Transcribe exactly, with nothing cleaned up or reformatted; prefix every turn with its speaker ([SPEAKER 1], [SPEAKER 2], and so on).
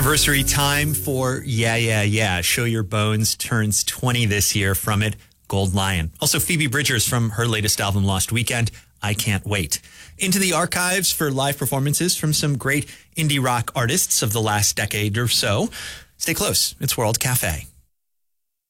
[SPEAKER 1] anniversary time for Yeah, Yeah, Yeah. Show Your Bones turns twenty this year. From it, Gold Lion. Also, Phoebe Bridgers from her latest album, Lost Weekend, I Can't Wait. Into the archives for live performances from some great indie rock artists of the last decade or so. Stay close. It's World Cafe.